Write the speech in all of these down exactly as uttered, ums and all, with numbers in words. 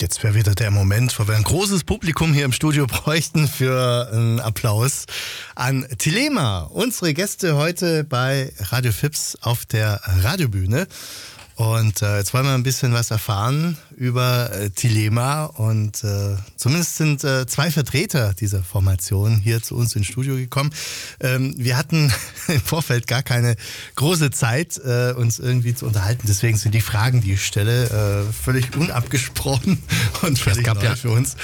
Jetzt wäre wieder der Moment, wo wir ein großes Publikum hier im Studio bräuchten für einen Applaus an Thelema, unsere Gäste heute bei Radio Fips auf der Radiobühne. Und äh, jetzt wollen wir ein bisschen was erfahren über äh, Thelema und äh, zumindest sind äh, zwei Vertreter dieser Formation hier zu uns ins Studio gekommen. Ähm, wir hatten im Vorfeld gar keine große Zeit, äh, uns irgendwie zu unterhalten. Deswegen sind die Fragen, die ich stelle, äh, völlig unabgesprochen und völlig neu ja. für uns.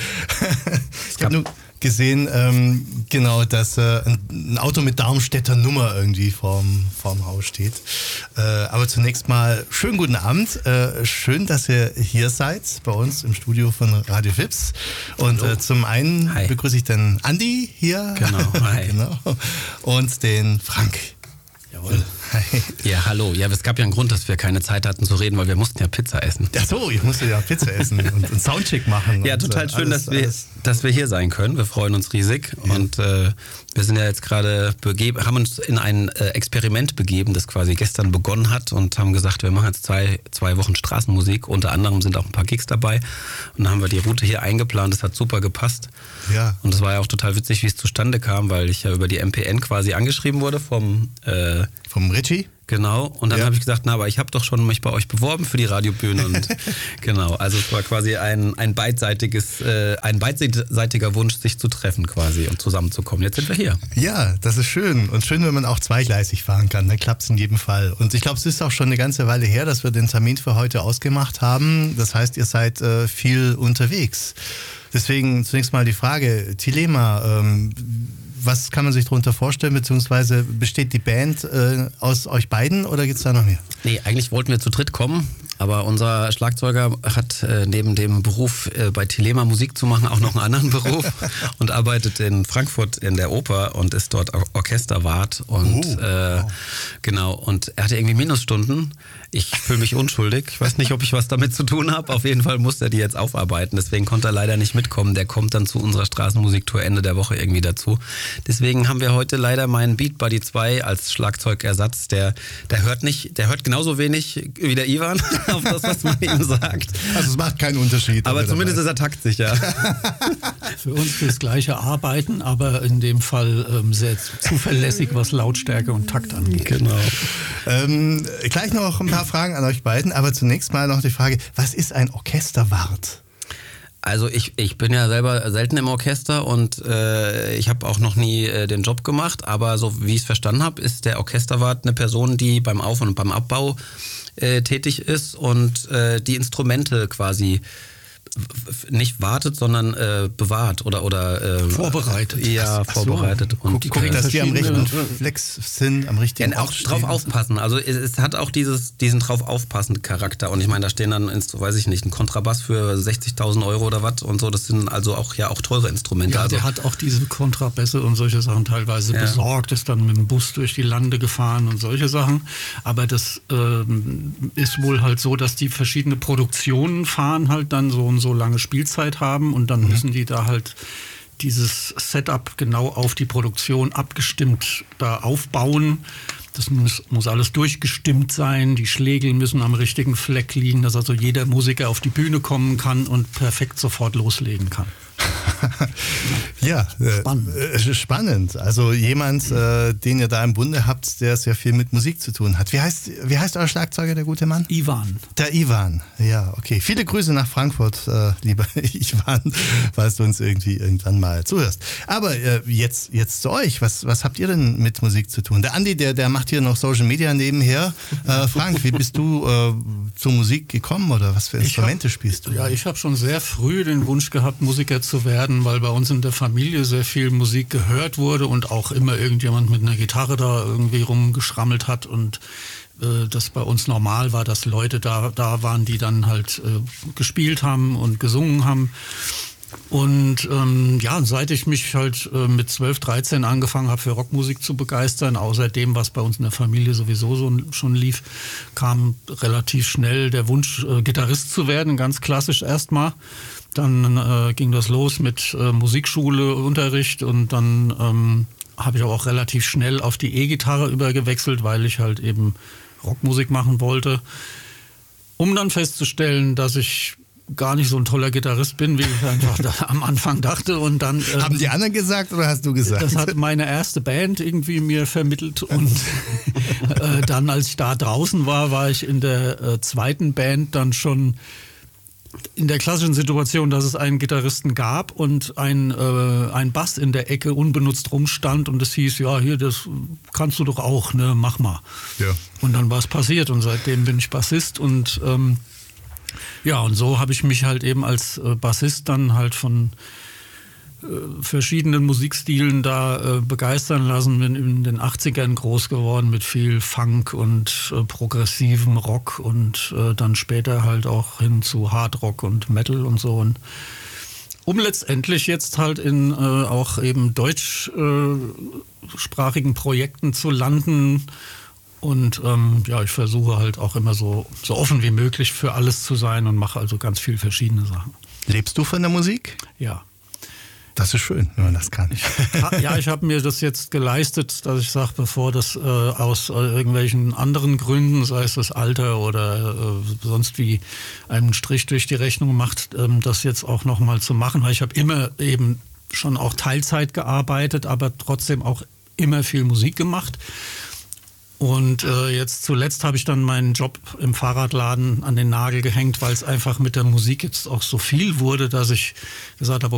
Ich habe nur gesehen, ähm, genau, dass äh, ein Auto mit Darmstädter Nummer irgendwie vorm, vorm Haus steht. Äh, aber zunächst mal schönen guten Abend. Äh, schön, dass ihr hier seid bei uns im Studio von Radio Fips. Und äh, zum einen Hi. begrüße ich den Andi hier. Genau. Hi. genau. Und den Frank. Jawohl. Hi. Ja, hallo. Ja, es gab ja einen Grund, dass wir keine Zeit hatten zu reden, weil wir mussten ja Pizza essen. Ach so, ihr musstet ja Pizza essen und einen Soundcheck machen. Ja, und, total schön, alles, dass, wir, alles. dass wir hier sein können. Wir freuen uns riesig. Ja. Und äh, wir sind ja jetzt gerade begeben, haben uns in ein äh, Experiment begeben, das quasi gestern begonnen hat und haben gesagt, wir machen jetzt zwei, zwei Wochen Straßenmusik. Unter anderem sind auch ein paar Gigs dabei. Und dann haben wir die Route hier eingeplant. Das hat super gepasst. Ja. Und es war ja auch total witzig, wie es zustande kam, weil ich ja über die M P N quasi angeschrieben wurde vom... Äh, vom Richie? Genau, und dann ja. habe ich gesagt, na, aber ich habe doch schon mich bei euch beworben für die Radiobühne und genau, also es war quasi ein, ein beidseitiges, äh, ein beidseitiger Wunsch, sich zu treffen quasi und zusammenzukommen. Jetzt sind wir hier. Ja, das ist schön und schön, wenn man auch zweigleisig fahren kann, dann klappt es in jedem Fall. Und ich glaube, es ist auch schon eine ganze Weile her, dass wir den Termin für heute ausgemacht haben. Das heißt, ihr seid äh, viel unterwegs. Deswegen zunächst mal die Frage, Thelema, ähm, was kann man sich darunter vorstellen, beziehungsweise besteht die Band äh, aus euch beiden oder gibt es da noch mehr? Nee, eigentlich wollten wir zu dritt kommen, aber unser Schlagzeuger hat äh, neben dem Beruf äh, bei Thelema Musik zu machen auch noch einen anderen Beruf und arbeitet in Frankfurt in der Oper und ist dort Or- Orchesterwart und oh, äh, wow. genau, und er hatte irgendwie Minusstunden. Ich fühle mich unschuldig. Ich weiß nicht, ob ich was damit zu tun habe. Auf jeden Fall muss er die jetzt aufarbeiten. Deswegen konnte er leider nicht mitkommen. Der kommt dann zu unserer Straßenmusiktour Ende der Woche irgendwie dazu. Deswegen haben wir heute leider meinen Beat Buddy zwei als Schlagzeugersatz. Der, der hört nicht, der hört genauso wenig wie der Ivan auf das, was man ihm sagt. Also es macht keinen Unterschied. Aber zumindest ist er taktsicher. Für uns das gleiche Arbeiten, aber in dem Fall ähm, sehr zuverlässig, was Lautstärke und Takt angeht. Genau. Ähm, gleich noch ein paar Fragen an euch beiden, aber zunächst mal noch die Frage, was ist ein Orchesterwart? Also ich, ich bin ja selber selten im Orchester und äh, ich habe auch noch nie äh, den Job gemacht, aber so wie ich es verstanden habe, ist der Orchesterwart eine Person, die beim Auf- und beim Abbau äh, tätig ist und äh, die Instrumente quasi nicht wartet, sondern äh, bewahrt oder oder äh, vorbereitet. Ja, Ach vorbereitet. So. Und guck, guck, dass die am rechten Flex sind, am richtigen ja, auch drauf aufpassen. Also es, es hat auch dieses, diesen drauf aufpassenden Charakter. Und ich meine, da stehen dann, weiß ich nicht, ein Kontrabass für sechzigtausend Euro oder was und so. Das sind also auch ja auch teure Instrumente. Ja, also, der hat auch diese Kontrabässe und solche Sachen teilweise ja. besorgt, ist dann mit dem Bus durch die Lande gefahren und solche Sachen. Aber das ähm, ist wohl halt so, dass die verschiedene Produktionen fahren halt dann so und so lange Spielzeit haben und dann mhm. müssen die da halt dieses Setup genau auf die Produktion abgestimmt da aufbauen. Das muss, muss alles durchgestimmt sein, die Schlägel müssen am richtigen Fleck liegen, dass also jeder Musiker auf die Bühne kommen kann und perfekt sofort loslegen kann. Ja, spannend. Äh, spannend. Also jemand, äh, den ihr da im Bunde habt, der sehr viel mit Musik zu tun hat. Wie heißt, wie heißt euer Schlagzeuger, der gute Mann? Ivan. Der Ivan, ja, okay. Viele Grüße nach Frankfurt, äh, lieber Ivan, falls du uns irgendwie irgendwann mal zuhörst. Aber äh, jetzt, jetzt zu euch, was, was habt ihr denn mit Musik zu tun? Der Andi, der, der macht hier noch Social Media nebenher. Äh, Frank, wie bist du äh, zur Musik gekommen oder was für Instrumente hab, spielst du? Ja, ich habe schon sehr früh den Wunsch gehabt, Musiker zu werden, weil bei uns in der Familie sehr viel Musik gehört wurde und auch immer irgendjemand mit einer Gitarre da irgendwie rumgeschrammelt hat und äh, das bei uns normal war, dass Leute da, da waren, die dann halt äh, gespielt haben und gesungen haben. Und ähm, ja, seit ich mich halt äh, mit zwölf, dreizehn angefangen habe, für Rockmusik zu begeistern, außer dem, was bei uns in der Familie sowieso so, schon lief, kam relativ schnell der Wunsch, äh, Gitarrist zu werden, ganz klassisch erstmal. Dann äh, ging das los mit äh, Musikschule, Unterricht und dann ähm, habe ich auch relativ schnell auf die E-Gitarre übergewechselt, weil ich halt eben Rockmusik machen wollte. Um dann festzustellen, dass ich gar nicht so ein toller Gitarrist bin, wie ich einfach da am Anfang dachte. Und dann ähm, haben die anderen gesagt oder hast du gesagt? Das hat meine erste Band irgendwie mir vermittelt. Und äh, dann, als ich da draußen war, war ich in der äh, zweiten Band dann schon in der klassischen Situation, dass es einen Gitarristen gab und ein, äh, ein Bass in der Ecke unbenutzt rumstand und es hieß, ja, hier, das kannst du doch auch, ne, mach mal. Ja. Und dann war es passiert und seitdem bin ich Bassist und ähm, ja, und so habe ich mich halt eben als äh, Bassist dann halt von äh, verschiedenen Musikstilen da äh, begeistern lassen. Bin in den achtzigern groß geworden mit viel Funk und äh, progressivem Rock und äh, dann später halt auch hin zu Hardrock und Metal und so. Und um letztendlich jetzt halt in äh, auch eben deutschsprachigen Projekten zu landen. Und ähm, ja, ich versuche halt auch immer so, so offen wie möglich für alles zu sein und mache also ganz viele verschiedene Sachen. Lebst du von der Musik? Ja. Das ist schön, wenn man das kann. Ja, ich habe mir das jetzt geleistet, dass ich sage, bevor das äh, aus äh, irgendwelchen anderen Gründen, sei es das Alter oder äh, sonst wie einen Strich durch die Rechnung macht, ähm, das jetzt auch nochmal zu machen. Weil ich habe immer eben schon auch Teilzeit gearbeitet, aber trotzdem auch immer viel Musik gemacht. Und äh, jetzt zuletzt habe ich dann meinen Job im Fahrradladen an den Nagel gehängt, weil es einfach mit der Musik jetzt auch so viel wurde, dass ich gesagt habe,